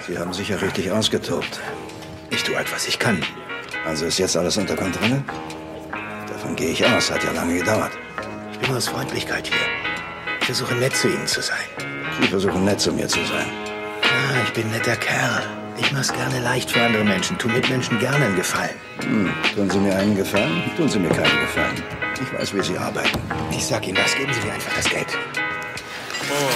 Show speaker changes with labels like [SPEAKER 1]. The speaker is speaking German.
[SPEAKER 1] Sie haben sicher richtig ausgetobt.
[SPEAKER 2] Ich tue halt, was ich kann.
[SPEAKER 1] Also ist jetzt alles unter Kontrolle? Davon gehe ich aus. Hat ja lange gedauert.
[SPEAKER 2] Ich bin aus Freundlichkeit hier. Ich versuche nett zu Ihnen zu sein.
[SPEAKER 1] Sie versuchen nett zu mir zu sein.
[SPEAKER 2] Ja, ich bin ein netter Kerl. Ich mach's gerne leicht für andere Menschen. Tu Mitmenschen gerne einen Gefallen.
[SPEAKER 1] Tun Sie mir einen Gefallen? Tun Sie mir keinen Gefallen. Ich weiß, wie Sie arbeiten.
[SPEAKER 2] Ich sag Ihnen was, geben Sie mir einfach das Geld.